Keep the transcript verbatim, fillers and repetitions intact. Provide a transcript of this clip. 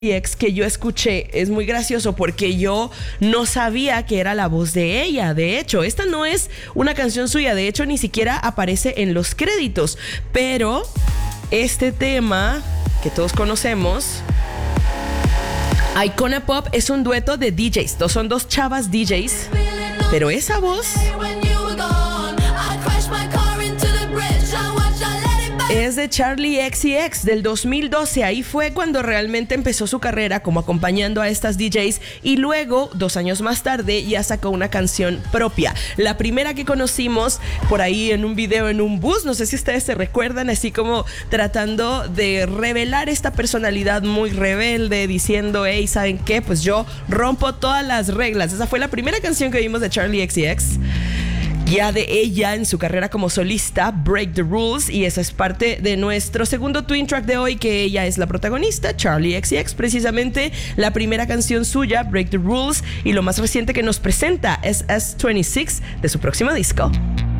X que yo escuché es muy gracioso porque yo no sabía que era la voz de ella. De hecho, esta no es una canción suya, de hecho ni siquiera aparece en los créditos, pero este tema que todos conocemos, Icona Pop, es un dueto de D Js, son dos chavas D Js, pero esa voz es de Charli X C X del dos mil doce. Ahí fue cuando realmente empezó su carrera como acompañando a estas D Js, y luego, dos años más tarde, ya sacó una canción propia. La primera que conocimos por ahí en un video en un bus, no sé si ustedes se recuerdan, así como tratando de revelar esta personalidad muy rebelde, diciendo, hey, ¿saben qué? Pues yo rompo todas las reglas. Esa fue la primera canción que vimos de Charli X C X. Ya de ella en su carrera como solista, Break the Rules, y esa es parte de nuestro segundo twin track de hoy, que ella es la protagonista, Charli X C X, precisamente la primera canción suya, Break the Rules, y lo más reciente que nos presenta es S veintiséis de su próximo disco.